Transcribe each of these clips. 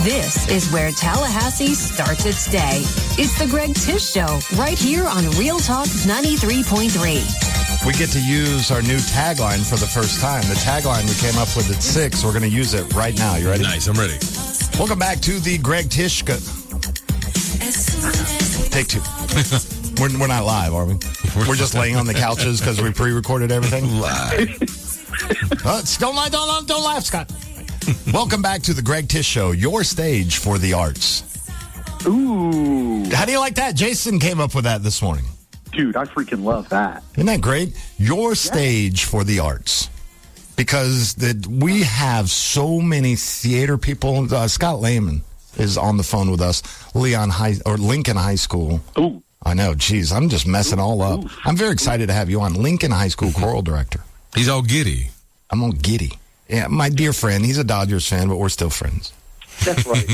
This is where Tallahassee starts its day. It's the Greg Tish Show, right here on Real Talk 93.3. We get to use our new tagline for the first time. The tagline we came up with at 6. We're going to use it right now. You ready? Nice, I'm ready. Welcome back to the Greg Tish Show. Take 2. We're not live, are we? We're just laying on the couches because we pre-recorded everything? Live. Don't laugh, Scott. Welcome back to the Greg Tish Show, your stage for the arts. Ooh. How do you like that? Jason came up with that this morning. Dude, I freaking love that. Isn't that great? Your stage for the arts. Because we have so many theater people. Scott Lehman is on the phone with us. Lincoln High School. Ooh. I know. Geez, I'm just messing all up. Ooh. I'm very excited to have you on. Lincoln High School choral director. He's all giddy. I'm all giddy. Yeah, my dear friend. He's a Dodgers fan, but we're still friends. That's right.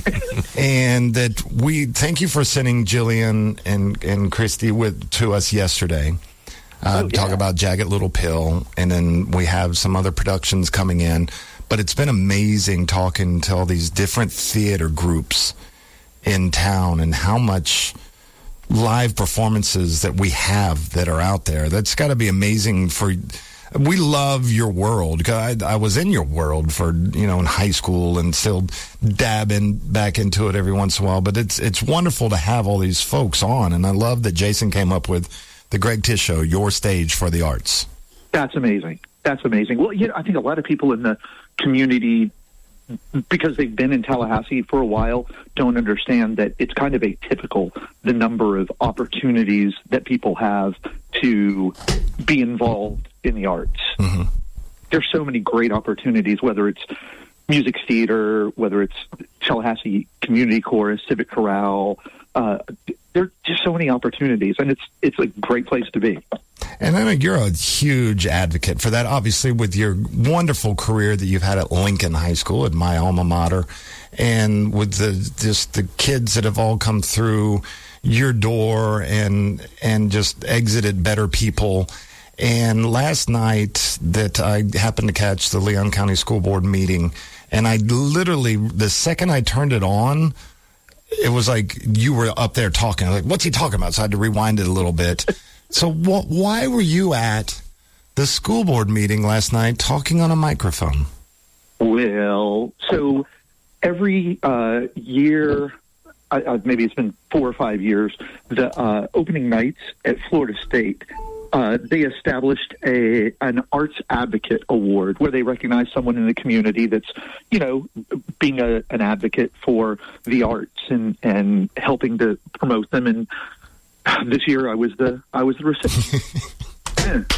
And that we thank you for sending Jillian and Christy to us yesterday. Talk about Jagged Little Pill, and then we have some other productions coming in. But it's been amazing talking to all these different theater groups in town and how much live performances that we have that are out there. That's got to be amazing we love your world. Because I was in your world for, in high school and still dabbing back into it every once in a while. But it's wonderful to have all these folks on. And I love that Jason came up with the Greg Tish Show, your stage for the arts. That's amazing. That's amazing. Well, I think a lot of people in the community, because they've been in Tallahassee for a while, don't understand that it's kind of atypical, the number of opportunities that people have to be involved in the arts. Mm-hmm. There's so many great opportunities, whether it's music theater, whether it's Tallahassee Community Chorus, Civic Chorale. There are just so many opportunities, and it's a great place to be. And I know you're a huge advocate for that, obviously, with your wonderful career that you've had at Lincoln High School, at my alma mater, and with the kids that have all come through your door and just exited better people. And last night that I happened to catch the Leon County School Board meeting, and I literally, the second I turned it on, it was like you were up there talking. I was like, what's he talking about? So I had to rewind it a little bit. So why were you at the school board meeting last night talking on a microphone? Well, so every year, maybe it's been 4 or 5 years, the opening nights at Florida State, they established an Arts Advocate Award where they recognize someone in the community that's, being an advocate for the arts and helping to promote them. And this year I was the recipient.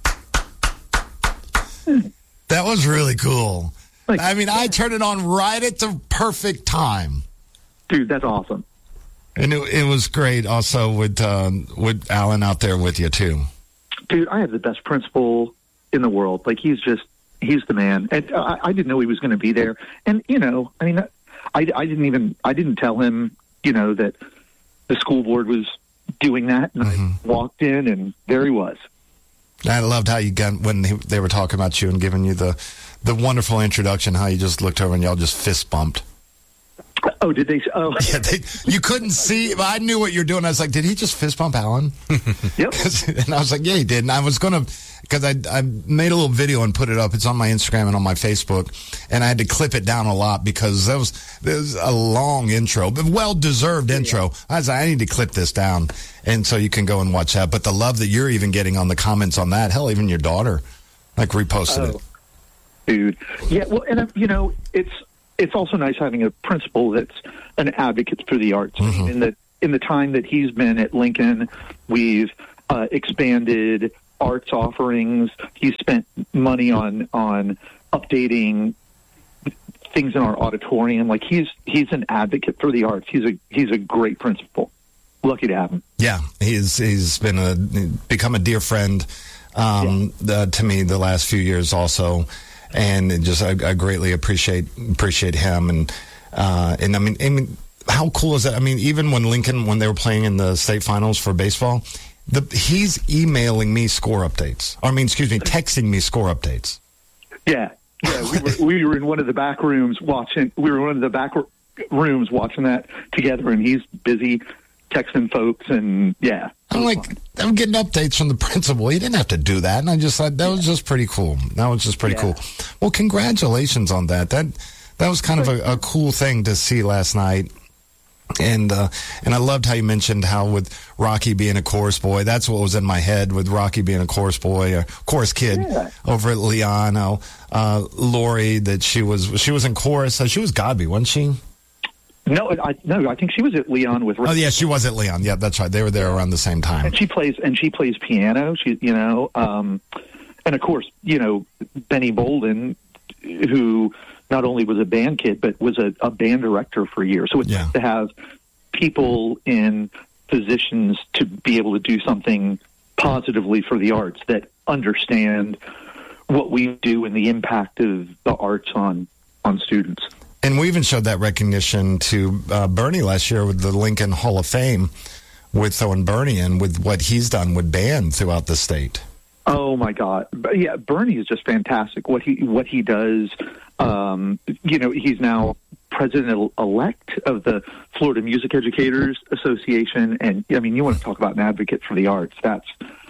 That was really cool. I turned it on right at the perfect time. Dude, that's awesome. And it was great also with Alan out there with you too. Dude, I have the best principal in the world. He's the man. And I didn't know he was going to be there. And, I didn't tell him, that the school board was doing that. And I walked in and there he was. I loved how you got, when they were talking about you and giving you the wonderful introduction, how you just looked over and y'all just fist bumped. Oh, did they? Oh, yeah. You couldn't see. I knew what you were doing. I was like, did he just fist bump Alan? Yep. And I was like, yeah, he did. And I was going to, because I made a little video and put it up. It's on my Instagram and on my Facebook. And I had to clip it down a lot because there was a long intro, but well-deserved intro. I was like, I need to clip this down. And so you can go and watch that. But the love that you're even getting on the comments on that, hell, even your daughter, reposted it. Dude. Yeah, well, and, it's also nice having a principal that's an advocate for the arts. Mm-hmm. In the time that he's been at Lincoln, we've expanded arts offerings. He's spent money on updating things in our auditorium. He's an advocate for the arts. He's a great principal. Lucky to have him. Yeah, he's become a dear friend to me the last few years also. And I greatly appreciate him, and I mean, how cool is that? I mean, even when they were playing in the state finals for baseball, he's emailing me score updates. Texting me score updates. Yeah, we were in one of the back rooms watching. We were in one of the rooms watching that together, and he's busy texting folks, and yeah. I'm getting updates from the principal. He didn't have to do that, and I just thought that was just pretty cool. That was just pretty cool. Well, congratulations on that. That was kind of a cool thing to see last night. And I loved how you mentioned how with Rocky being a chorus boy, that's what was in my head with Rocky being a chorus boy, a chorus kid over at Leon. Lori, that she was in chorus. She was Godby, wasn't she? No, I think she was at Leon with. Oh yeah, she was at Leon. Yeah, that's right. They were there around the same time. And she plays piano. And of course, Benny Bolden, who not only was a band kid, but was a band director for years. So it's nice to have people in positions to be able to do something positively for the arts that understand what we do and the impact of the arts on students. And we even showed that recognition to Bernie last year with the Lincoln Hall of Fame with throwing Bernie in with what he's done with band throughout the state. Oh my God! Yeah, Bernie is just fantastic. What he does. He's now president-elect of the Florida Music Educators Association, and I mean, you want to talk about an advocate for the arts? That's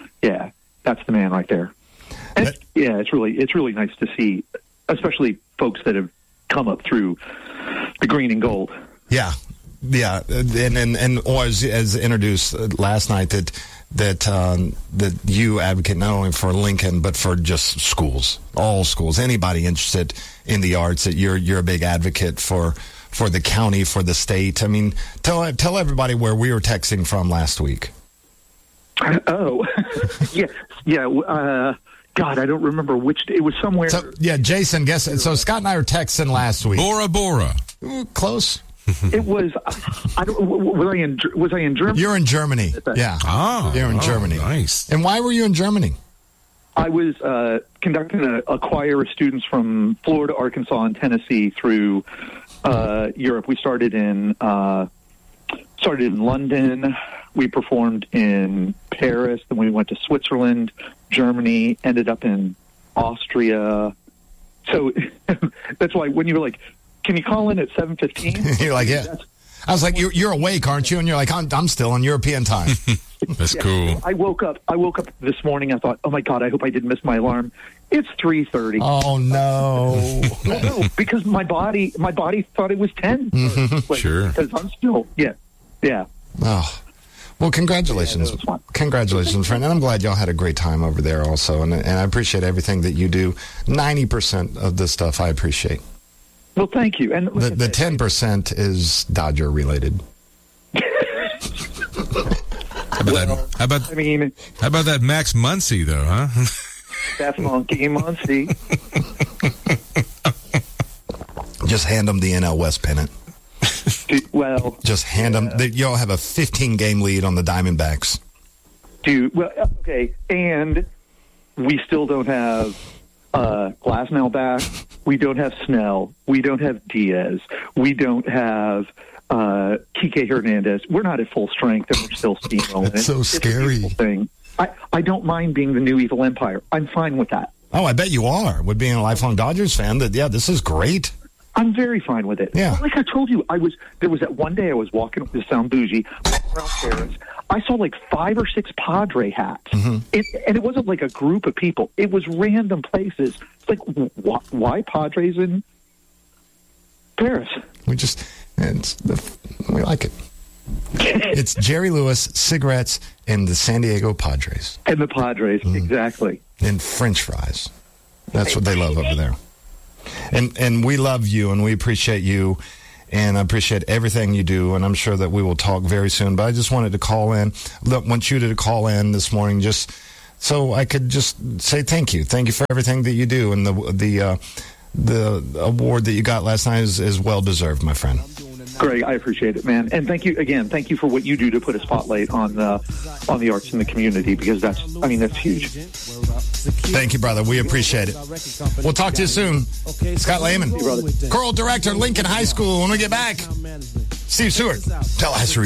the man right there. And it's really nice to see, especially folks that have come up through the green and gold. Yeah, and as introduced last night that you advocate not only for Lincoln but for just schools, all schools, anybody interested in the arts. That you're a big advocate for the county, for the state. I mean, tell everybody where we were texting from last week. Oh, yeah. God, I don't remember which day. It was somewhere. So, Jason, guess. So Scott and I were texting last week. Bora Bora. Ooh, close. It was. Was I in Germany? You're in Germany. Yeah. Oh, you're in Germany. Nice. And why were you in Germany? I was conducting a choir of students from Florida, Arkansas, and Tennessee through Europe. We started in London. We performed in Paris. Then we went to Switzerland, Germany. Ended up in Austria. So that's why when you were like, "Can you call in at 7:15?" You're like, "Yeah." I was like, "You're awake, aren't you?" And you're like, "I'm still on European time." That's cool. I woke up this morning. I thought, "Oh my God, I hope I didn't miss my alarm." It's 3:30. Oh no! No, because my body thought it was 10. Sure. Because I'm still, yeah. Oh, well, congratulations, congratulations, friend. And I'm glad y'all had a great time over there, also. And I appreciate everything that you do. 90% of the stuff I appreciate. Well, thank you. And the 10% is Dodger related. How about that Max Muncy, though, huh? That's Monkey Muncy. Just hand them the NL West pennant. Well, just hand them. Y'all have a 15-game lead on the Diamondbacks. Okay, and we still don't have Glasnow back. We don't have Snell. We don't have Diaz. We don't have Kike Hernandez. We're not at full strength, and we're still steamrolling. It's so scary. It's a thing. I don't mind being the new evil empire. I'm fine with that. Oh, I bet you are. With being a lifelong Dodgers fan, this is great. I'm very fine with it. Yeah. Like I told you, there was that one day I was walking up to sound bougie around Paris. I saw like 5 or 6 Padre hats. Mm-hmm. And it wasn't like a group of people. It was random places. It's like, why Padres in Paris? We like it. It's Jerry Lewis, cigarettes, and the San Diego Padres. And the Padres, exactly. And French fries. That's what they love over there. And we love you, and we appreciate you, and I appreciate everything you do, and I'm sure that we will talk very soon. But I just wanted to call in. Want you to call in this morning just so I could just say thank you. Thank you for everything that you do, and the award that you got last night is well-deserved, my friend. Greg, I appreciate it, man. And thank you again. Thank you for what you do to put a spotlight on the arts in the community, because that's huge. Thank you, brother. We appreciate it. We'll talk to you soon. Scott Lehman, choral director, Lincoln High School. When we get back, Steve Stewart, Tallahassee.